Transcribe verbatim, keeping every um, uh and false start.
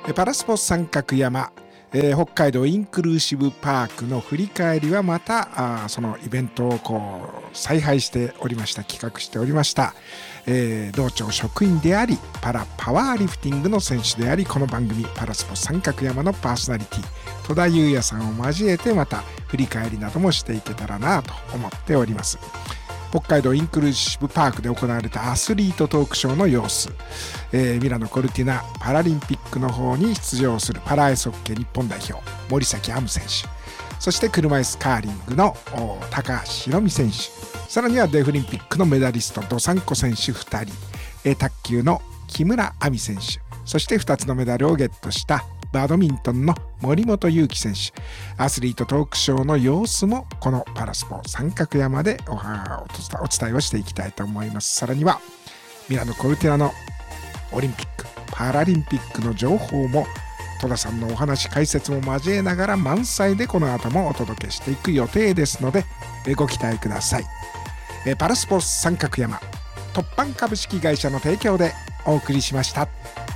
パラスポ三角山、えー、北海道インクルーシブパークの振り返りはまたあそのイベントをこう采配しておりました、企画しておりました、えー、道庁職員でありパラパワーリフティングの選手であり、この番組パラスポ三角山のパーソナリティ戸田裕也さんを交えてまた振り返りなどもしていけたらなと思っております。北海道インクルーシブパークで行われたアスリートトークショーの様子、えー、ミラノ・コルティナパラリンピックの方に出場するパラアイスホッケー日本代表森崎亜夢選手、そして車椅子カーリングの高橋宏美選手、さらにはデフリンピックのメダリストドサンコ選手ふたり、えー、卓球の木村亜美選手、そしてふたつのメダルをゲットしたバドミントンの森本裕樹選手、アスリートトークショーの様子もこのパラスポ三角山で お, お, お伝えをしていきたいと思います。さらにはミラノ・コルティナのオリンピックパラリンピックの情報も戸田さんのお話解説も交えながら満載でこの後もお届けしていく予定ですのでご期待ください。パラスポ三角山突版株式会社の提供でお送りしました。